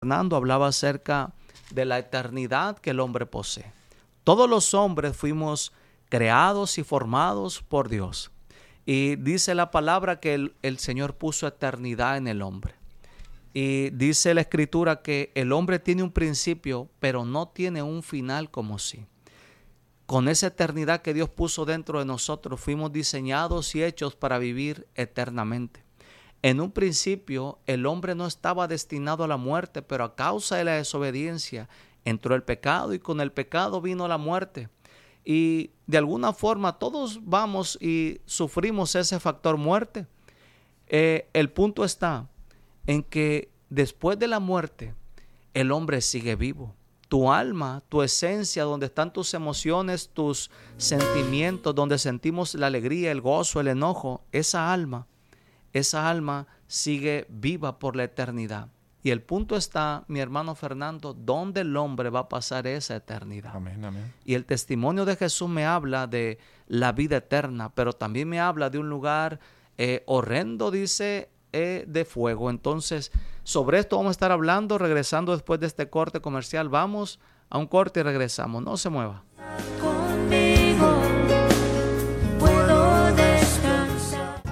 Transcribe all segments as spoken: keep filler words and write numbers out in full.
Fernando hablaba acerca de la eternidad que el hombre posee. Todos los hombres fuimos creados y formados por Dios. Y dice la palabra que el, el Señor puso eternidad en el hombre. Y dice la Escritura que el hombre tiene un principio, pero no tiene un final como sí. Con esa eternidad que Dios puso dentro de nosotros, fuimos diseñados y hechos para vivir eternamente. En un principio, el hombre no estaba destinado a la muerte, pero a causa de la desobediencia entró el pecado y con el pecado vino la muerte. Y de alguna forma todos vamos y sufrimos ese factor muerte. Eh, el punto está en que después de la muerte, el hombre sigue vivo. Tu alma, tu esencia, donde están tus emociones, tus sentimientos, donde sentimos la alegría, el gozo, el enojo, esa alma, esa alma sigue viva por la eternidad. Y el punto está, mi hermano Fernando, ¿dónde el hombre va a pasar esa eternidad? Amén, amén. Y el testimonio de Jesús me habla de la vida eterna, pero también me habla de un lugar eh, horrendo, dice, eh, de fuego. Entonces, sobre esto vamos a estar hablando, regresando después de este corte comercial. Vamos a un corte y regresamos. No se mueva. Conmigo puedo descansar.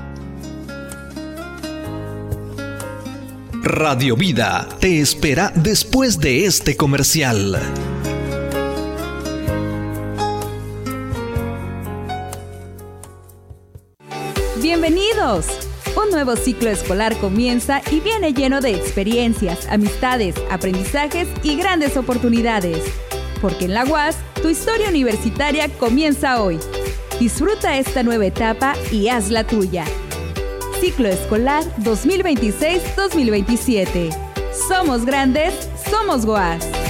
Radio Vida te espera después de este comercial. ¡Bienvenidos! Un nuevo ciclo escolar comienza y viene lleno de experiencias, amistades, aprendizajes y grandes oportunidades. Porque en la U A S, tu historia universitaria comienza hoy. Disfruta esta nueva etapa y haz la tuya. Ciclo escolar dos mil veintiséis dos mil veintisiete. Somos grandes, somos U A S.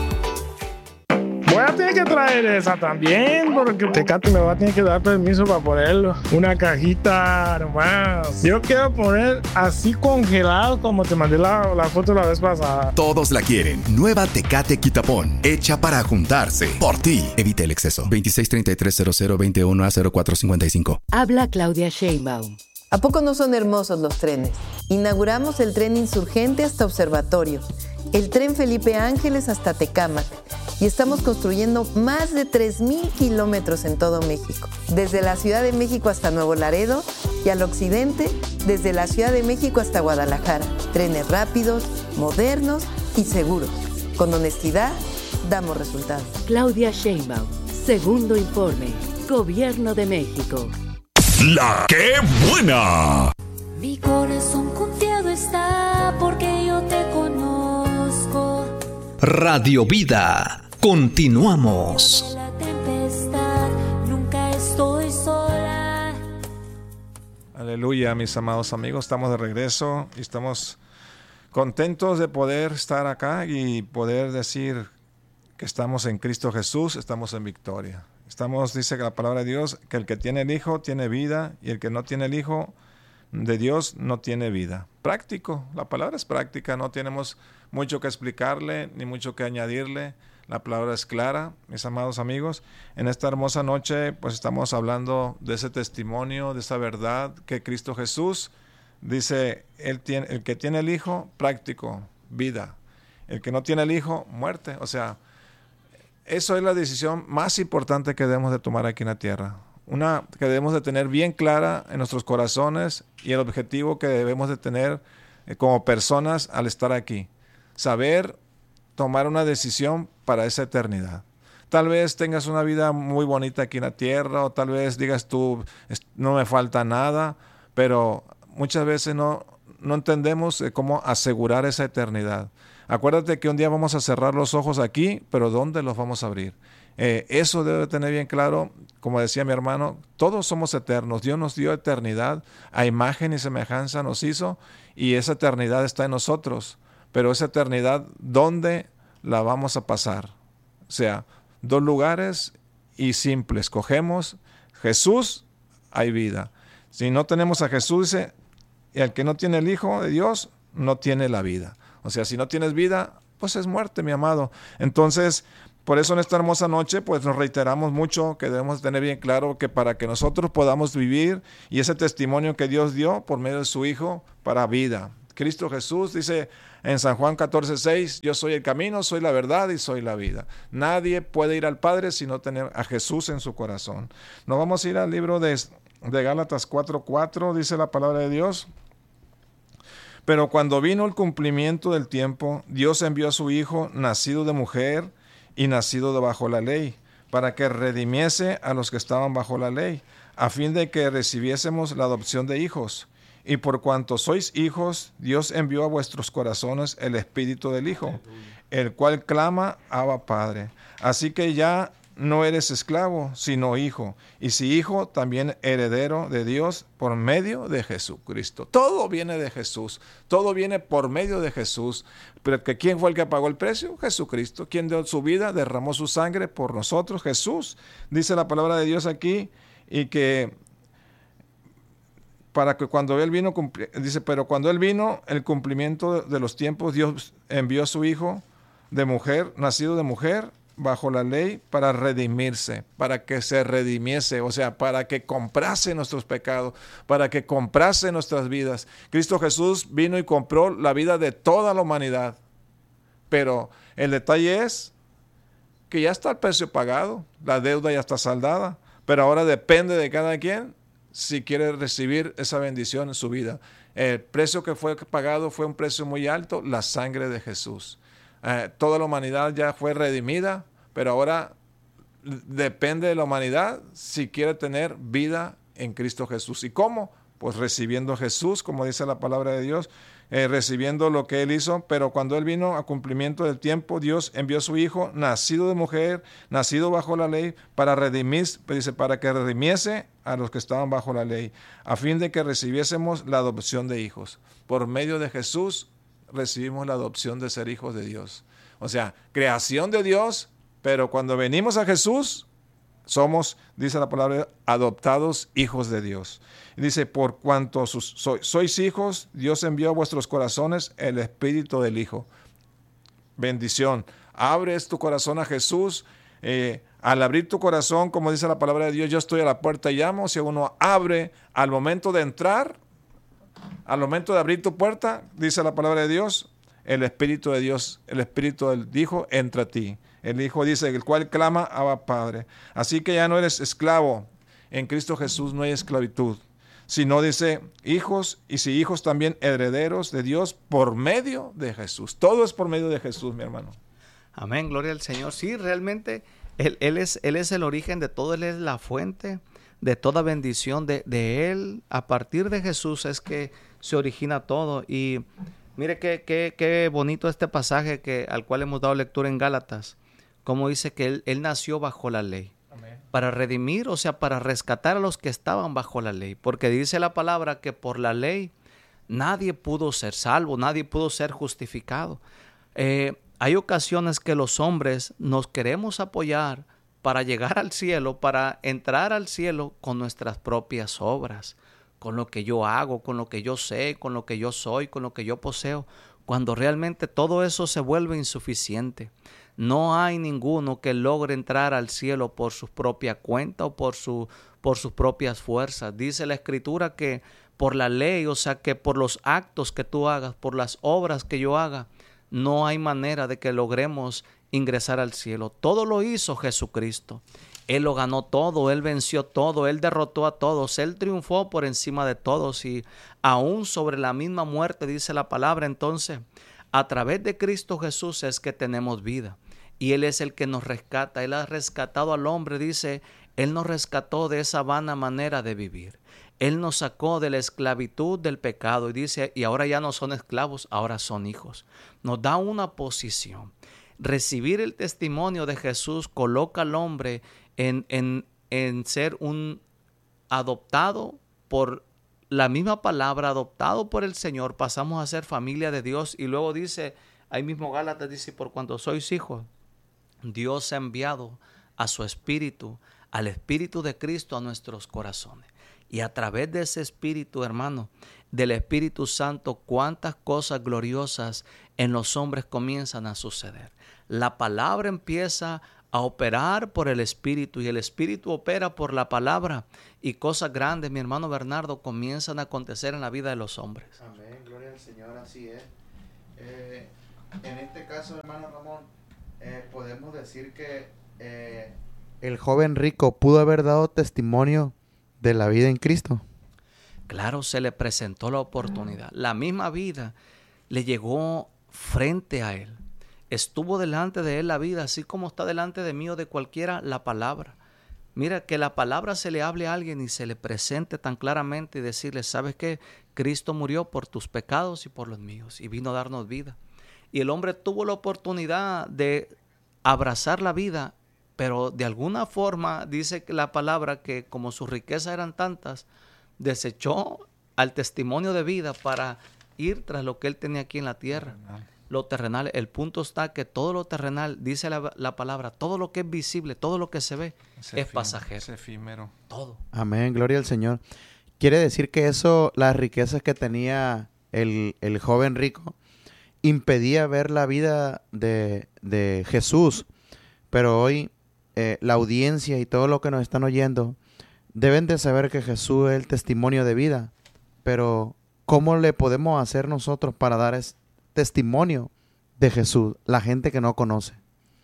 Voy a tener que traer esa también, porque Tecate me va a tener que dar permiso para ponerlo. Una cajita nomás. Yo quiero poner así congelado como te mandé la, la foto la vez pasada. Todos la quieren. Nueva Tecate Quitapón. Hecha para juntarse. Por ti. Evita el exceso. veintiséis treinta y tres cero cero veintiuno a cero cuatro cincuenta y cinco. Habla Claudia Sheinbaum. ¿A poco no son hermosos los trenes? Inauguramos el tren Insurgente hasta Observatorio, el tren Felipe Ángeles hasta Tecámac, y estamos construyendo más de tres mil kilómetros en todo México, desde la Ciudad de México hasta Nuevo Laredo y al occidente, desde la Ciudad de México hasta Guadalajara. Trenes rápidos, modernos y seguros. Con honestidad, damos resultados. Claudia Sheinbaum, segundo informe, Gobierno de México. ¡La qué buena! Mi corazón confiado está porque yo te conozco. Radio Vida. Continuamos. La tempestad, nunca estoy sola. Aleluya, mis amados amigos, estamos de regreso y estamos contentos de poder estar acá y poder decir que estamos en Cristo Jesús, estamos en victoria. Estamos, dice la palabra de Dios, que el que tiene el Hijo tiene vida y el que no tiene el Hijo de Dios no tiene vida. Práctico, la palabra es práctica, no tenemos mucho que explicarle ni mucho que añadirle. La palabra es clara, mis amados amigos. En esta hermosa noche, pues estamos hablando de ese testimonio, de esa verdad que Cristo Jesús dice, él tiene, el que tiene el Hijo, práctico, vida. El que no tiene el Hijo, muerte. O sea, eso es la decisión más importante que debemos de tomar aquí en la tierra. Una que debemos de tener bien clara en nuestros corazones y el objetivo que debemos de tener eh, como personas al estar aquí. Saber tomar una decisión para esa eternidad. Tal vez tengas una vida muy bonita aquí en la tierra o tal vez digas tú, no me falta nada, pero muchas veces no, no entendemos eh, cómo asegurar esa eternidad. Acuérdate que un día vamos a cerrar los ojos aquí, pero ¿dónde los vamos a abrir? Eh, eso debe tener bien claro, como decía mi hermano, todos somos eternos. Dios nos dio eternidad, a imagen y semejanza nos hizo y esa eternidad está en nosotros. Pero esa eternidad, ¿dónde la vamos a pasar? O sea, dos lugares y simple. Escogemos Jesús, hay vida. Si no tenemos a Jesús, dice, y el que no tiene el Hijo de Dios, no tiene la vida. O sea, si no tienes vida, pues es muerte, mi amado. Entonces, por eso en esta hermosa noche, pues nos reiteramos mucho que debemos tener bien claro que para que nosotros podamos vivir y ese testimonio que Dios dio por medio de su Hijo para vida, Cristo Jesús. Dice en San Juan catorce seis, yo soy el camino, soy la verdad y soy la vida. Nadie puede ir al Padre si no tener a Jesús en su corazón. Nos vamos a ir al libro de, de Gálatas cuatro cuatro, dice la palabra de Dios. Pero cuando vino el cumplimiento del tiempo, Dios envió a su Hijo, nacido de mujer y nacido de bajo la ley, para que redimiese a los que estaban bajo la ley, a fin de que recibiésemos la adopción de hijos. Y por cuanto sois hijos, Dios envió a vuestros corazones el Espíritu del Hijo, el cual clama, Abba, Padre. Así que ya no eres esclavo, sino hijo. Y si hijo, también heredero de Dios por medio de Jesucristo. Todo viene de Jesús. Todo viene por medio de Jesús. Pero que ¿quién fue el que pagó el precio? Jesucristo. ¿Quién dio su vida? Derramó su sangre por nosotros. Jesús. Dice la palabra de Dios aquí. Y que para que cuando Él vino, dice, pero cuando Él vino, el cumplimiento de los tiempos, Dios envió a su Hijo de mujer, nacido de mujer, bajo la ley, para redimirse, para que se redimiese, o sea, para que comprase nuestros pecados, para que comprase nuestras vidas. Cristo Jesús vino y compró la vida de toda la humanidad. Pero el detalle es que ya está el precio pagado, la deuda ya está saldada, pero ahora depende de cada quien si quiere recibir esa bendición en su vida. El precio que fue pagado fue un precio muy alto, la sangre de Jesús. Eh, toda la humanidad ya fue redimida, pero ahora depende de la humanidad si quiere tener vida en Cristo Jesús. ¿Y cómo? Pues recibiendo a Jesús, como dice la palabra de Dios, eh, recibiendo lo que Él hizo. Pero cuando Él vino a cumplimiento del tiempo, Dios envió a su Hijo, nacido de mujer, nacido bajo la ley, para redimir, dice, para que redimiese a los que estaban bajo la ley, a fin de que recibiésemos la adopción de hijos. Por medio de Jesús recibimos la adopción de ser hijos de Dios. O sea, creación de Dios, pero cuando venimos a Jesús, somos, dice la palabra, adoptados hijos de Dios. Y dice, por cuanto sus, so, sois hijos, Dios envió a vuestros corazones el Espíritu del Hijo. Bendición. Abres tu corazón a Jesús. Eh, al abrir tu corazón, como dice la palabra de Dios, yo estoy a la puerta y llamo. Si uno abre al momento de entrar, al momento de abrir tu puerta, dice la palabra de Dios, el Espíritu de Dios, el Espíritu del Hijo entra a ti. El Hijo dice, el cual clama, Abba, Padre. Así que ya no eres esclavo. En Cristo Jesús no hay esclavitud. Sino dice, hijos, y si hijos también herederos de Dios por medio de Jesús. Todo es por medio de Jesús, mi hermano. Amén, gloria al Señor. Sí, realmente Él, él, es, él es el origen de todo, Él es la fuente de toda bendición. De, de Él, a partir de Jesús es que se origina todo. Y mire qué, qué, qué bonito este pasaje que, al cual hemos dado lectura en Gálatas. Como dice que él, él nació bajo la ley. Amén. Para redimir, o sea, para rescatar a los que estaban bajo la ley. Porque dice la palabra que por la ley nadie pudo ser salvo, nadie pudo ser justificado. Eh, hay ocasiones que los hombres nos queremos apoyar para llegar al cielo, para entrar al cielo con nuestras propias obras, con lo que yo hago, con lo que yo sé, con lo que yo soy, con lo que yo poseo, cuando realmente todo eso se vuelve insuficiente. No hay ninguno que logre entrar al cielo por su propia cuenta o por, su, por sus propias fuerzas. Dice la Escritura que por la ley, o sea que por los actos que tú hagas, por las obras que yo haga, no hay manera de que logremos ingresar al cielo. Todo lo hizo Jesucristo. Él lo ganó todo, Él venció todo, Él derrotó a todos, Él triunfó por encima de todos y aún sobre la misma muerte, dice la palabra. Entonces, a través de Cristo Jesús es que tenemos vida. Y Él es el que nos rescata. Él ha rescatado al hombre, dice, Él nos rescató de esa vana manera de vivir. Él nos sacó de la esclavitud del pecado y dice, y ahora ya no son esclavos, ahora son hijos. Nos da una posición. Recibir el testimonio de Jesús coloca al hombre en, en, en ser un adoptado por la misma palabra, adoptado por el Señor. Pasamos a ser familia de Dios y luego dice, ahí mismo Gálatas dice, por cuanto sois hijos, Dios ha enviado a su Espíritu, al Espíritu de Cristo a nuestros corazones. Y a través de ese Espíritu, hermano, del Espíritu Santo, cuántas cosas gloriosas en los hombres comienzan a suceder. La palabra empieza a operar por el Espíritu y el Espíritu opera por la palabra. Y cosas grandes, mi hermano Bernardo, comienzan a acontecer en la vida de los hombres. Amén, gloria al Señor, así es. Eh, en este caso, hermano Ramón, eh, podemos decir que eh, el joven rico pudo haber dado testimonio de la vida en Cristo. Claro, se le presentó la oportunidad. La misma vida le llegó frente a él. Estuvo delante de él la vida, así como está delante de mí o de cualquiera la palabra. Mira, que la palabra se le hable a alguien y se le presente tan claramente y decirle, ¿sabes qué? Cristo murió por tus pecados y por los míos y vino a darnos vida. Y el hombre tuvo la oportunidad de abrazar la vida, pero de alguna forma dice que la palabra que como sus riquezas eran tantas, desechó al testimonio de vida para ir tras lo que él tenía aquí en la tierra. Lo terrenal, el punto está que todo lo terrenal, dice la, la palabra, todo lo que es visible, todo lo que se ve, es, es pasajero. Es efímero. Todo. Amén, gloria al Señor. Quiere decir que eso, las riquezas que tenía el, el joven rico, impedía ver la vida de, de Jesús. Pero hoy eh, la audiencia y todo lo que nos están oyendo deben de saber que Jesús es el testimonio de vida. Pero ¿cómo le podemos hacer nosotros para dar ese testimonio de Jesús, la gente que no conoce?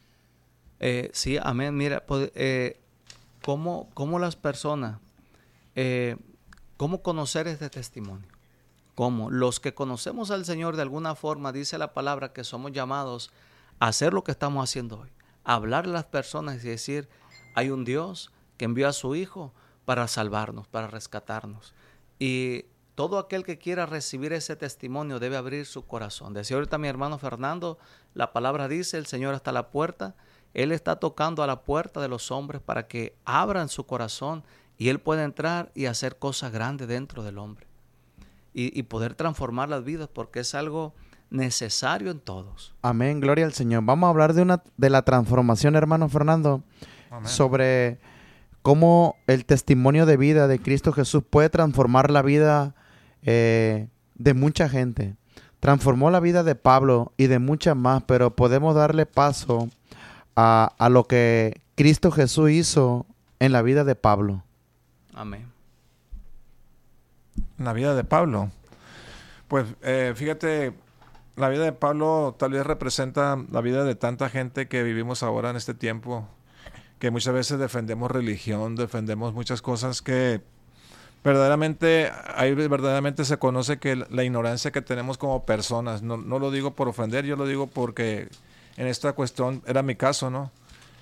Eh, sí, amén. Mira, pues, eh, ¿cómo, cómo las personas, eh, cómo conocer este testimonio? ¿Cómo? Los que conocemos al Señor de alguna forma, dice la palabra que somos llamados a hacer lo que estamos haciendo hoy. A hablar a las personas y decir, hay un Dios que envió a su Hijo para salvarnos, para rescatarnos. Y todo aquel que quiera recibir ese testimonio debe abrir su corazón. Decía ahorita mi hermano Fernando, la palabra dice, el Señor está a la puerta. Él está tocando a la puerta de los hombres para que abran su corazón y Él pueda entrar y hacer cosas grandes dentro del hombre. Y, y poder transformar las vidas, porque es algo necesario en todos. Amén, gloria al Señor. Vamos a hablar de una de la transformación, hermano Fernando. Amén. Sobre cómo el testimonio de vida de Cristo Jesús puede transformar la vida eh, de mucha gente. Transformó la vida de Pablo y de muchas más, pero podemos darle paso a, a lo que Cristo Jesús hizo en la vida de Pablo. Amén. En la vida de Pablo. Pues eh, fíjate, la vida de Pablo tal vez representa la vida de tanta gente que vivimos ahora en este tiempo, que muchas veces defendemos religión, defendemos muchas cosas que verdaderamente, ahí verdaderamente se conoce que la ignorancia que tenemos como personas, no, no lo digo por ofender, yo lo digo porque en esta cuestión era mi caso, ¿no?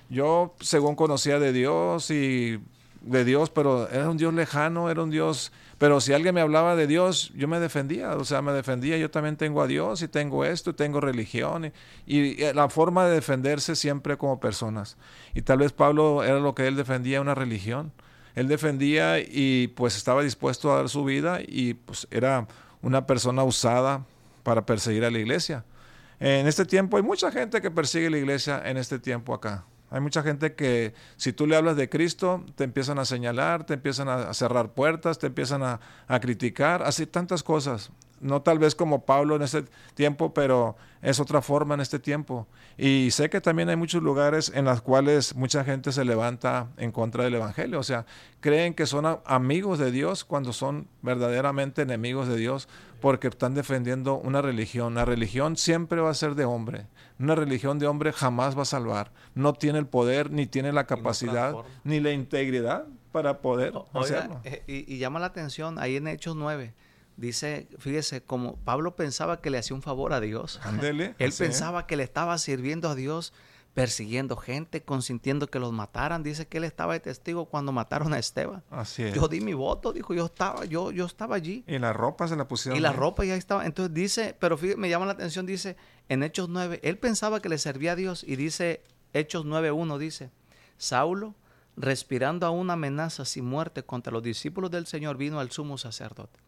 Yo según conocía de Dios y de Dios, pero era un Dios lejano, era un Dios, pero si alguien me hablaba de Dios, yo me defendía, o sea, me defendía, yo también tengo a Dios y tengo esto, y tengo religión, y, y la forma de defenderse siempre como personas. Y tal vez Pablo era lo que él defendía, una religión. Él defendía y pues estaba dispuesto a dar su vida y pues era una persona usada para perseguir a la iglesia. En este tiempo hay mucha gente que persigue la iglesia en este tiempo acá. Hay mucha gente que si tú le hablas de Cristo, te empiezan a señalar, te empiezan a cerrar puertas, te empiezan a, a criticar, así tantas cosas. No tal vez como Pablo en este tiempo, pero es otra forma en este tiempo. Y sé que también hay muchos lugares en los cuales mucha gente se levanta en contra del Evangelio. O sea, creen que son a- amigos de Dios cuando son verdaderamente enemigos de Dios porque están defendiendo una religión. La religión siempre va a ser de hombre. Una religión de hombre jamás va a salvar. No tiene el poder, ni tiene la capacidad, transforma. ni la integridad para poder O- oiga, hacerlo. eh, y, y llama la atención, ahí en Hechos nueve, dice, fíjese, como Pablo pensaba que le hacía un favor a Dios. Ándele, Él así, pensaba que le estaba sirviendo a Dios, persiguiendo gente, consintiendo que los mataran. Dice que él estaba de testigo cuando mataron a Esteban. Así es. Yo di mi voto, dijo, yo estaba, yo, yo estaba allí. Y la ropa se la pusieron. Y la ahí. ropa ya estaba. Entonces dice, pero fíjate, me llama la atención, dice en Hechos nueve, él pensaba que le servía a Dios y dice, Hechos nueve uno dice, Saulo, respirando aún amenazas y muerte contra los discípulos del Señor, vino al sumo sacerdote.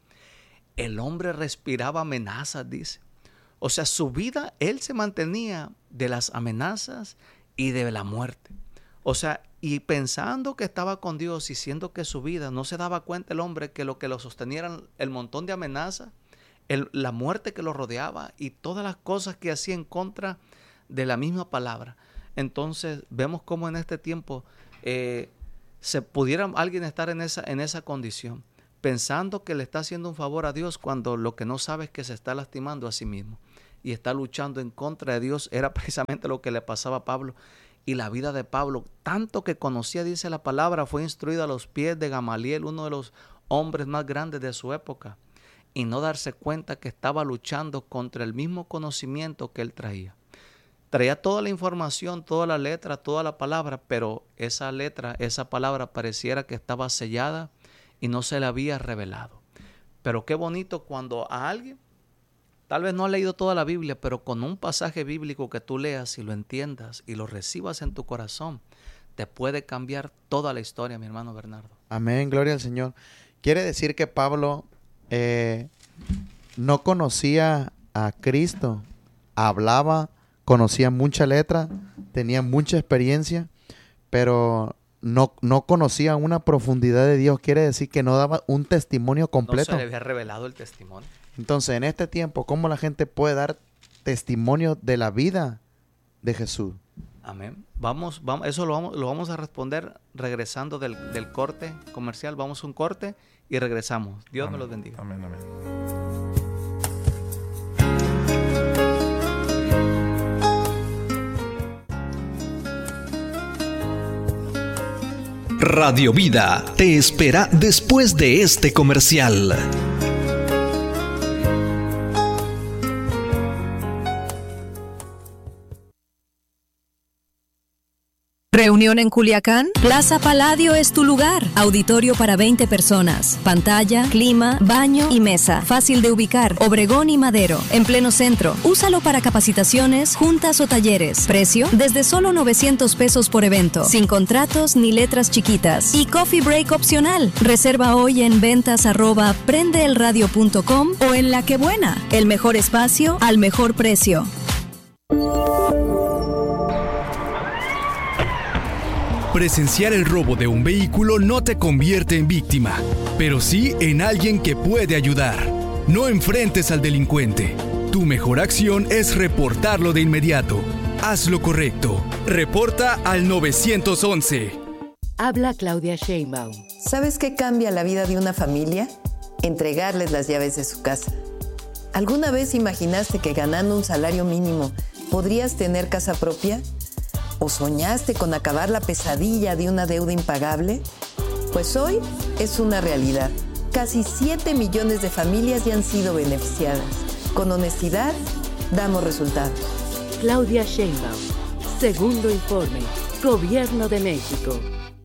El hombre respiraba amenazas, dice. O sea, su vida, él se mantenía de las amenazas y de la muerte. O sea, y pensando que estaba con Dios y siendo que su vida, no se daba cuenta el hombre que lo que lo sostenía era el montón de amenazas, el, la muerte que lo rodeaba y todas las cosas que hacía en contra de la misma palabra. Entonces, vemos cómo en este tiempo eh, se pudiera alguien estar en esa, en esa condición. pensando que le está haciendo un favor a Dios cuando lo que no sabe es que se está lastimando a sí mismo y está luchando en contra de Dios. Era precisamente lo que le pasaba a Pablo. Y la vida de Pablo, tanto que conocía, dice la palabra, fue instruido a los pies de Gamaliel, uno de los hombres más grandes de su época, y no darse cuenta que estaba luchando contra el mismo conocimiento que él traía. Traía toda la información, toda la letra, toda la palabra, pero esa letra, esa palabra pareciera que estaba sellada y no se le había revelado. Pero qué bonito cuando a alguien, tal vez no ha leído toda la Biblia, pero con un pasaje bíblico que tú leas y lo entiendas y lo recibas en tu corazón, te puede cambiar toda la historia, mi hermano Bernardo. Amén, gloria al Señor. Quiere decir que Pablo eh, no conocía a Cristo, hablaba, conocía mucha letra, tenía mucha experiencia, pero no, no conocía una profundidad de Dios. Quiere decir que no daba un testimonio completo. No se le había revelado el testimonio. Entonces, en este tiempo, ¿cómo la gente puede dar testimonio de la vida de Jesús? Amén. Vamos, vamos, eso lo vamos, lo vamos a responder regresando del, del corte comercial. Vamos a un corte y regresamos. Dios Amén. me los bendiga. Amén, amén. Radio Vida te espera después de este comercial. ¿Reunión en Culiacán? Plaza Paladio es tu lugar. Auditorio para veinte personas. Pantalla, clima, baño y mesa. Fácil de ubicar. Obregón y Madero. En pleno centro. Úsalo para capacitaciones, juntas o talleres. Precio, desde solo novecientos pesos por evento. Sin contratos ni letras chiquitas. Y coffee break opcional. Reserva hoy en ventas arroba prendeelradio punto com o en La Que Buena. El mejor espacio al mejor precio. Presenciar el robo de un vehículo no te convierte en víctima, pero sí en alguien que puede ayudar. No enfrentes al delincuente. Tu mejor acción es reportarlo de inmediato. Haz lo correcto. Reporta al nueve once. Habla Claudia Sheinbaum. ¿Sabes qué cambia la vida de una familia? Entregarles las llaves de su casa. ¿Alguna vez imaginaste que ganando un salario mínimo podrías tener casa propia? ¿O soñaste con acabar la pesadilla de una deuda impagable? Pues hoy es una realidad. Casi siete millones de familias ya han sido beneficiadas. Con honestidad, damos resultados. Claudia Sheinbaum. Segundo informe. Gobierno de México.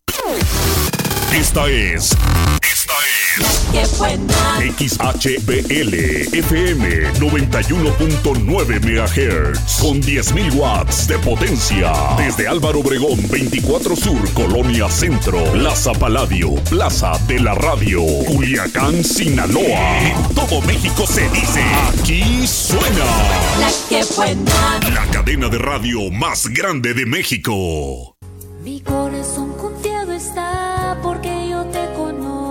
Esta es... Esta es... ¡Qué buena! X H B L F M noventa y uno punto nueve megahertz con diez mil watts de potencia. Desde Álvaro Obregón veinticuatro Sur, Colonia Centro, Plaza Paladio, Plaza de la Radio, Culiacán, Sinaloa. En todo México se dice, aquí suena La Que Buena, la cadena de radio más grande de México. Mi corazón confiado está porque yo te conozco.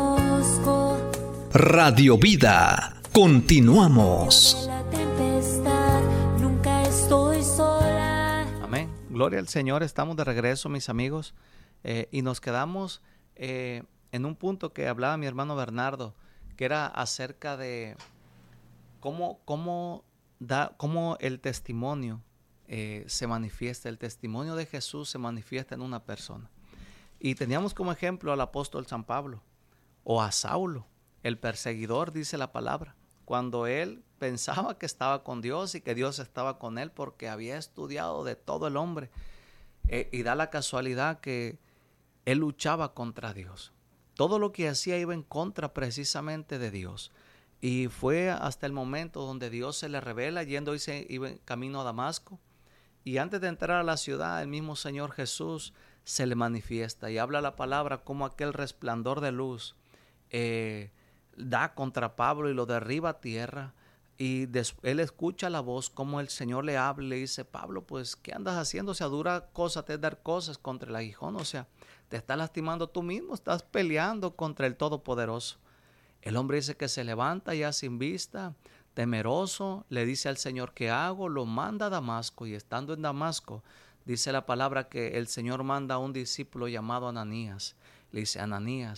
Radio Vida. Continuamos. La tempestad, nunca estoy sola. Amén. Gloria al Señor. Estamos de regreso, mis amigos. Eh, y nos quedamos eh, en un punto que hablaba mi hermano Bernardo, que era acerca de cómo, cómo, da, cómo el testimonio eh, se manifiesta. El testimonio de Jesús se manifiesta en una persona. Y teníamos como ejemplo al apóstol San Pablo o a Saulo, el perseguidor, dice la palabra, cuando él pensaba que estaba con Dios y que Dios estaba con él porque había estudiado de todo el hombre. Eh, y da la casualidad que él luchaba contra Dios. Todo lo que hacía iba en contra precisamente de Dios. Y fue hasta el momento donde Dios se le revela, yendo y se iba en camino a Damasco. Y antes de entrar a la ciudad, el mismo Señor Jesús se le manifiesta y habla la palabra como aquel resplandor de luz eh, da contra Pablo y lo derriba a tierra. Y des- él escucha la voz como el Señor le habla y le dice: Pablo, pues, ¿qué andas haciendo? O sea, dura cosa te es dar cosas contra el aguijón. O sea, te estás lastimando tú mismo, estás peleando contra el Todopoderoso. El hombre dice que se levanta ya sin vista, temeroso, le dice al Señor: ¿qué hago? Lo manda a Damasco, y estando en Damasco, dice la palabra que el Señor manda a un discípulo llamado Ananías. Le dice: Ananías,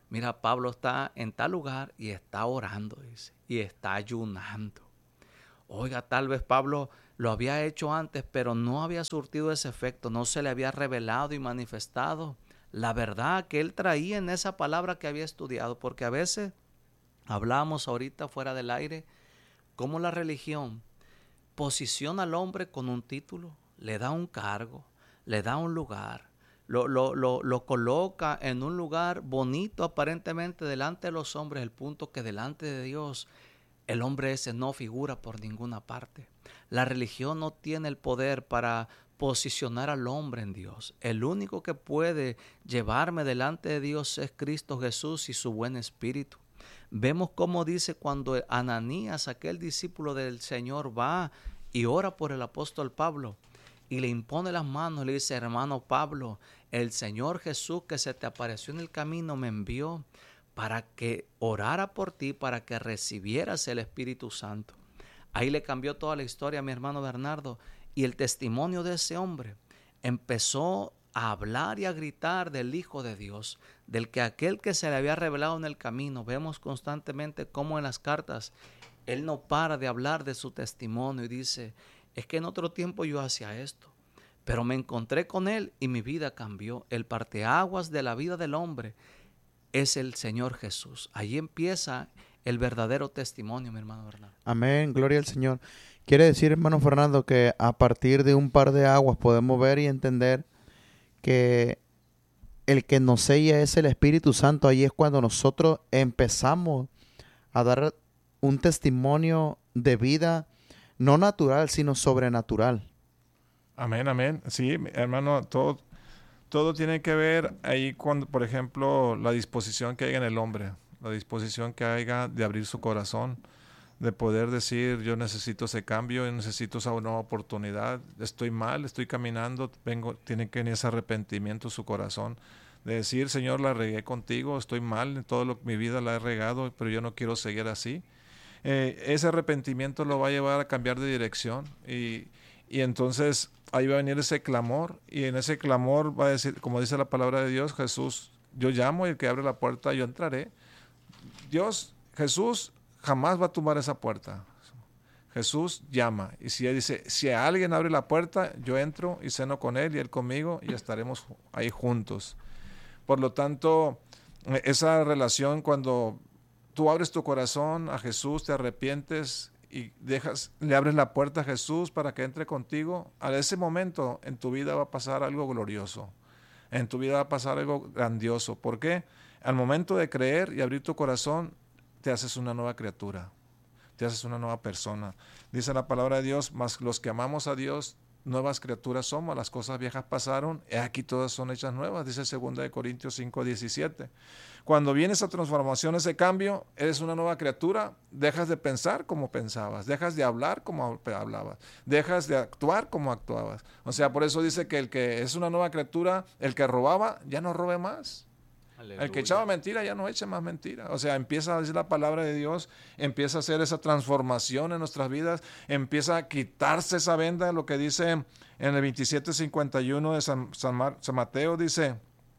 Mira, Pablo está en tal lugar y está orando, dice, y está ayunando. Oiga, tal vez Pablo lo había hecho antes, pero no había surtido ese efecto, no se le había revelado y manifestado la verdad que él traía en esa palabra que había estudiado, porque a veces hablamos ahorita fuera del aire, cómo la religión posiciona al hombre con un título, le da un cargo, le da un lugar, lo, lo, lo, lo coloca en un lugar bonito aparentemente delante de los hombres, el punto que delante de Dios el hombre ese no figura por ninguna parte. La religión no tiene el poder para posicionar al hombre en Dios. El único que puede llevarme delante de Dios es Cristo Jesús y su buen espíritu. Vemos cómo dice cuando Ananías, aquel discípulo del Señor, va y ora por el apóstol Pablo y le impone las manos y le dice: hermano Pablo, el Señor Jesús que se te apareció en el camino me envió para que orara por ti, para que recibieras el Espíritu Santo. Ahí le cambió toda la historia a mi hermano Bernardo, y el testimonio de ese hombre empezó a hablar y a gritar del Hijo de Dios, del que aquel que se le había revelado en el camino. Vemos constantemente cómo en las cartas él no para de hablar de su testimonio y dice: es que en otro tiempo yo hacía esto, pero me encontré con él y mi vida cambió. El parteaguas de la vida del hombre es el Señor Jesús. Ahí empieza el verdadero testimonio, mi hermano Bernardo. Amén, gloria al Señor. Quiere decir, hermano Fernando, que a partir de un par de aguas podemos ver y entender que el que nos sella es el Espíritu Santo. Ahí es cuando nosotros empezamos a dar un testimonio de vida no natural, sino sobrenatural. Amén, amén. Sí, hermano, todo, todo tiene que ver ahí cuando, por ejemplo, la disposición que haya en el hombre, la disposición que haya de abrir su corazón, de poder decir: yo necesito ese cambio, yo necesito esa nueva oportunidad, estoy mal, estoy caminando, vengo, tiene que venir ese arrepentimiento en su corazón, de decir: Señor, la regué contigo, estoy mal, en todo lo, mi vida la he regado, pero yo no quiero seguir así. Eh, ese arrepentimiento lo va a llevar a cambiar de dirección, y, y entonces ahí va a venir ese clamor, y en ese clamor va a decir, como dice la palabra de Dios, Jesús: yo llamo y el que abre la puerta yo entraré. Dios, Jesús jamás va a tumbar esa puerta. Jesús llama, y si él dice: si alguien abre la puerta, yo entro y ceno con él y él conmigo y estaremos ahí juntos. Por lo tanto, esa relación, cuando tú abres tu corazón a Jesús, te arrepientes y dejas, le abres la puerta a Jesús para que entre contigo, a ese momento en tu vida va a pasar algo glorioso, en tu vida va a pasar algo grandioso. ¿Por qué? Al momento de creer y abrir tu corazón, te haces una nueva criatura, te haces una nueva persona. Dice la palabra de Dios: mas los que amamos a Dios, nuevas criaturas somos, las cosas viejas pasaron, y aquí todas son hechas nuevas, dice segunda de Corintios cinco diecisiete. Cuando viene esa transformación, ese cambio, eres una nueva criatura, dejas de pensar como pensabas, dejas de hablar como hablabas, dejas de actuar como actuabas. O sea, por eso dice que el que es una nueva criatura, el que robaba, ya no robe más. Aleluya. El que echaba mentira ya no eche más mentira. O sea, empieza a decir la palabra de Dios, empieza a hacer esa transformación en nuestras vidas, empieza a quitarse esa venda, lo que dice en el veintisiete cincuenta y uno de San, San, Mar, San Mateo, dice: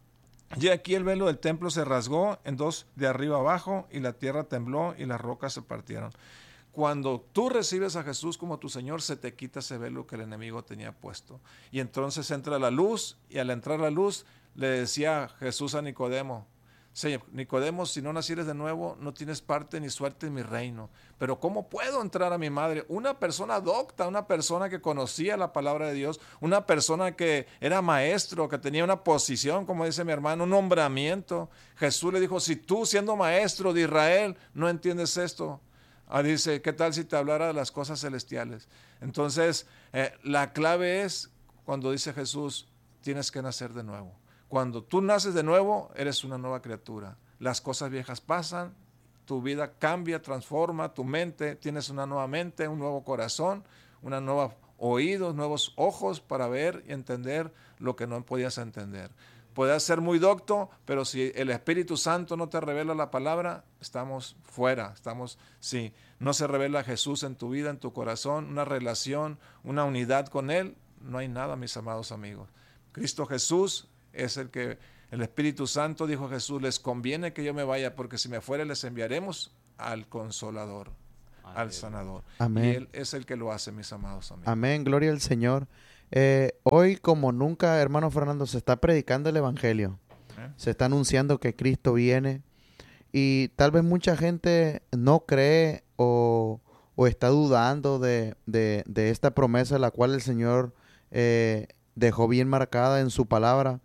y aquí el velo del templo se rasgó en dos de arriba abajo, y la tierra tembló y las rocas se partieron. Cuando tú recibes a Jesús como tu Señor, se te quita ese velo que el enemigo tenía puesto. Y entonces entra la luz, y al entrar la luz, le decía Jesús a Nicodemo: Señor, Nicodemo, si no nacieres de nuevo, no tienes parte ni suerte en mi reino. Pero ¿cómo puedo entrar a mi madre? Una persona docta, una persona que conocía la palabra de Dios, una persona que era maestro, que tenía una posición, como dice mi hermano, un nombramiento. Jesús le dijo: si tú, siendo maestro de Israel, no entiendes esto, ah, dice, ¿qué tal si te hablara de las cosas celestiales? Entonces, eh, la clave es cuando dice Jesús: tienes que nacer de nuevo. Cuando tú naces de nuevo, eres una nueva criatura. Las cosas viejas pasan, tu vida cambia, transforma tu mente, tienes una nueva mente, un nuevo corazón, una nueva oídos, nuevos ojos para ver y entender lo que no podías entender. Puedes ser muy docto, pero si el Espíritu Santo no te revela la palabra, estamos fuera, estamos, sí, no se revela Jesús en tu vida, en tu corazón, una relación, una unidad con Él, no hay nada, mis amados amigos. Cristo Jesús es el que, El Espíritu Santo, dijo Jesús, les conviene que yo me vaya, porque si me fuere les enviaremos al Consolador, Amén. Al Sanador. Amén. Y Él es el que lo hace, mis amados amigos. Amén, gloria al Señor. Eh, hoy, como nunca, hermano Fernando, se está predicando el Evangelio. ¿Eh? Se está anunciando que Cristo viene. Y tal vez mucha gente no cree o, o está dudando de, de, de esta promesa, la cual el Señor eh, dejó bien marcada en su palabra.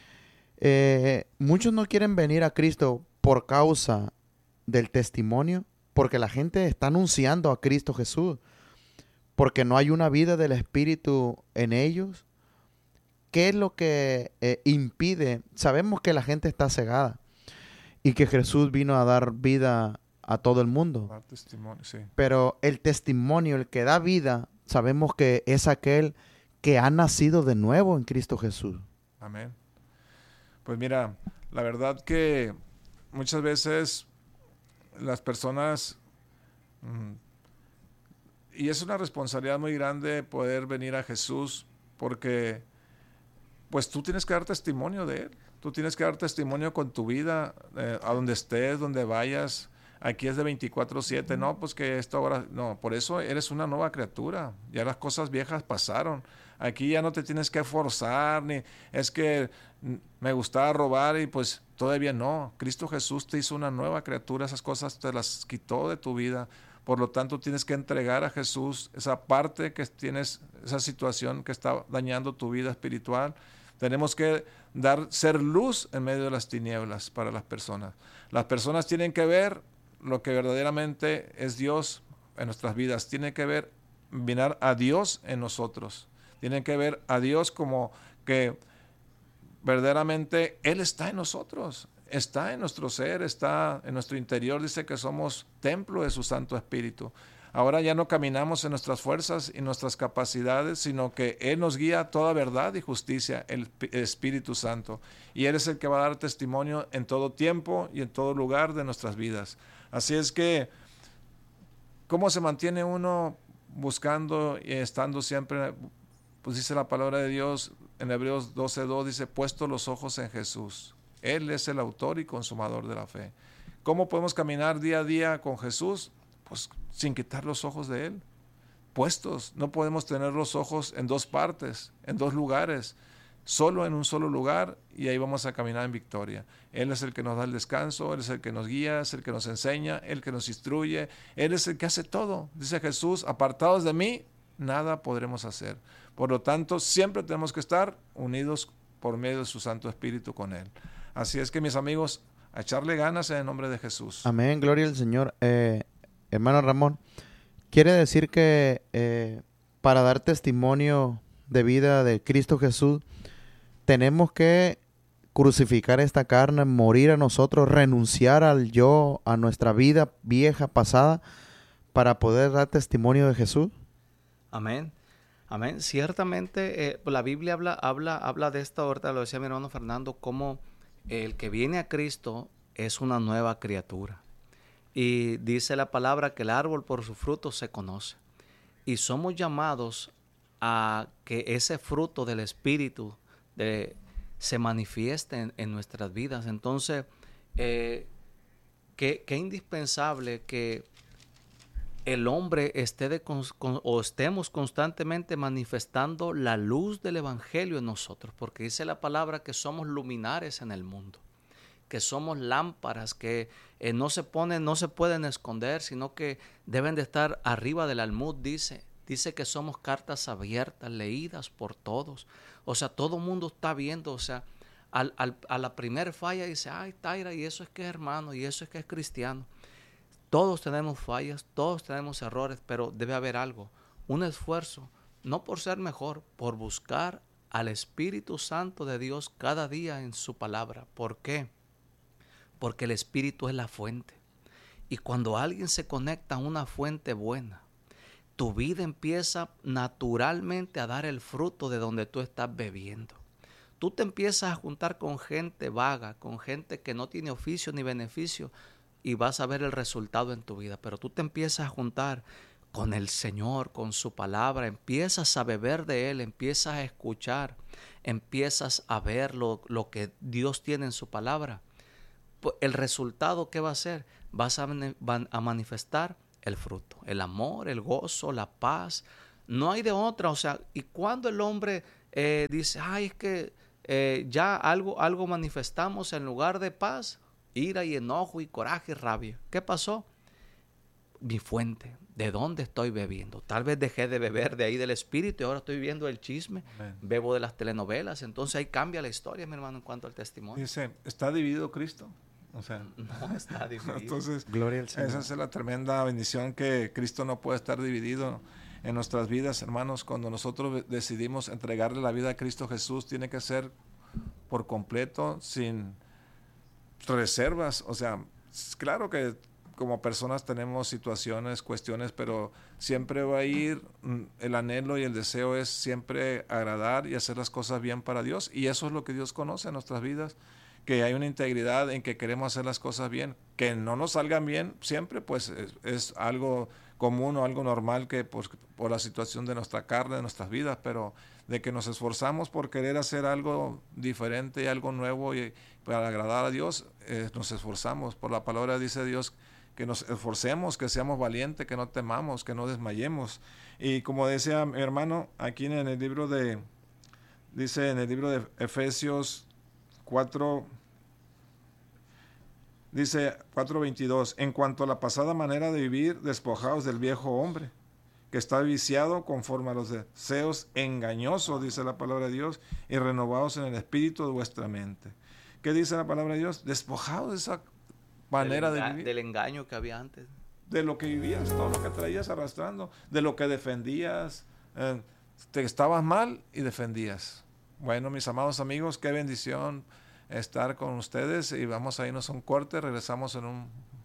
Eh, muchos no quieren venir a Cristo por causa del testimonio, porque la gente está anunciando a Cristo Jesús, porque no hay una vida del Espíritu en ellos. ¿Qué es lo que eh, impide? Sabemos que la gente está cegada y que Jesús vino a dar vida a todo el mundo. Dar testimonio, sí. Pero el testimonio, el que da vida, sabemos que es aquel que ha nacido de nuevo en Cristo Jesús. Amén. Pues mira, la verdad que muchas veces las personas, mmm, y es una responsabilidad muy grande poder venir a Jesús, porque pues tú tienes que dar testimonio de Él, tú tienes que dar testimonio con tu vida, eh, a donde estés, donde vayas. Aquí es de veinticuatro siete, no, pues que esto ahora, no, por eso eres una nueva criatura, ya las cosas viejas pasaron. Aquí ya no te tienes que forzar, ni es que me gustaba robar y pues todavía no. Cristo Jesús te hizo una nueva criatura, esas cosas te las quitó de tu vida. Por lo tanto, tienes que entregar a Jesús esa parte que tienes, esa situación que está dañando tu vida espiritual. Tenemos que dar, ser luz en medio de las tinieblas para las personas. Las personas tienen que ver lo que verdaderamente es Dios en nuestras vidas. Tienen que ver, mirar a Dios en nosotros. Tienen que ver a Dios como que verdaderamente Él está en nosotros, está en nuestro ser, está en nuestro interior. Dice que somos templo de su Santo Espíritu. Ahora ya no caminamos en nuestras fuerzas y nuestras capacidades, sino que Él nos guía a toda verdad y justicia, el Espíritu Santo. Y Él es el que va a dar testimonio en todo tiempo y en todo lugar de nuestras vidas. Así es que, ¿cómo se mantiene uno buscando y estando siempre? Pues dice la palabra de Dios en Hebreos doce dos, dice, puesto los ojos en Jesús. Él es el autor y consumador de la fe. ¿Cómo podemos caminar día a día con Jesús? Pues sin quitar los ojos de Él. Puestos, no podemos tener los ojos en dos partes, en dos lugares, solo en un solo lugar, y ahí vamos a caminar en victoria. Él es el que nos da el descanso, Él es el que nos guía, es el que nos enseña, el que nos instruye, Él es el que hace todo. Dice Jesús, apartados de mí, nada podremos hacer. Por lo tanto, siempre tenemos que estar unidos por medio de su Santo Espíritu con Él. Así es que, mis amigos, a echarle ganas en el nombre de Jesús. Amén, gloria al Señor. Eh, hermano Ramón, quiere decir que eh, para dar testimonio de vida de Cristo Jesús, tenemos que crucificar esta carne, morir a nosotros, renunciar al yo, a nuestra vida vieja, pasada, para poder dar testimonio de Jesús. Amén. Amén. Ciertamente eh, la Biblia habla, habla, habla de esto, ahorita lo decía mi hermano Fernando, como el que viene a Cristo es una nueva criatura. Y dice la palabra que el árbol por su fruto se conoce. Y somos llamados a que ese fruto del Espíritu de, se manifieste en, en nuestras vidas. Entonces, eh, qué, qué indispensable que el hombre esté de, con, con, o estemos constantemente manifestando la luz del Evangelio en nosotros, porque dice la palabra que somos luminares en el mundo, que somos lámparas que eh, no se ponen, no se pueden esconder, sino que deben de estar arriba del almud. Dice, dice que somos cartas abiertas, leídas por todos. O sea, todo el mundo está viendo, o sea, al, al, a la primer falla dice, ay, Taira, y eso es que es hermano, y eso es que es cristiano. Todos tenemos fallas, todos tenemos errores, pero debe haber algo, un esfuerzo, no por ser mejor, por buscar al Espíritu Santo de Dios cada día en su palabra. ¿Por qué? Porque el Espíritu es la fuente. Y cuando alguien se conecta a una fuente buena, tu vida empieza naturalmente a dar el fruto de donde tú estás bebiendo. Tú te empiezas a juntar con gente vaga, con gente que no tiene oficio ni beneficio, y vas a ver el resultado en tu vida. Pero tú te empiezas a juntar con el Señor, con su palabra, empiezas a beber de Él, empiezas a escuchar, empiezas a ver lo, lo que Dios tiene en su palabra, el resultado, ¿qué va a ser? Vas a, van a manifestar el fruto, el amor, el gozo, la paz. No hay de otra. O sea, y cuando el hombre eh, dice, ay, es que eh, ya algo, algo manifestamos en lugar de paz, ira y enojo y coraje y rabia. ¿Qué pasó? Mi fuente, ¿de dónde estoy bebiendo? Tal vez dejé de beber de ahí del espíritu y ahora estoy viendo el chisme, Amen. Bebo de las telenovelas. Entonces ahí cambia la historia, mi hermano, en cuanto al testimonio. Dice, ¿está dividido Cristo? O sea, no está dividido. Entonces, gloria al Señor. Esa es la tremenda bendición, que Cristo no puede estar dividido en nuestras vidas, hermanos. Cuando nosotros decidimos entregarle la vida a Cristo Jesús, tiene que ser por completo, sin reservas. O sea, claro que como personas tenemos situaciones, cuestiones, pero siempre va a ir, el anhelo y el deseo es siempre agradar y hacer las cosas bien para Dios, y eso es lo que Dios conoce en nuestras vidas, que hay una integridad en que queremos hacer las cosas bien. Que no nos salgan bien siempre, pues es, es algo común o algo normal, que pues, por la situación de nuestra carne, de nuestras vidas, pero de que nos esforzamos por querer hacer algo diferente y algo nuevo y para agradar a Dios, eh, nos esforzamos. Por la palabra dice Dios que nos esforcemos, que seamos valientes, que no temamos, que no desmayemos. Y como decía mi hermano, aquí en el libro de, dice en el libro de Efesios cuatro, dice cuatro veintidós, en cuanto a la pasada manera de vivir, despojaos del viejo hombre, que está viciado conforme a los deseos engañosos, dice la palabra de Dios, y renovaos en el espíritu de vuestra mente. ¿Qué dice la palabra de Dios? Despojaos de esa manera del de vivir. Del engaño que había antes. De lo que vivías, todo lo que traías arrastrando, de lo que defendías, eh, te estabas mal y defendías. Bueno, mis amados amigos, qué bendición estar con ustedes, y vamos a irnos a un corte, regresamos en un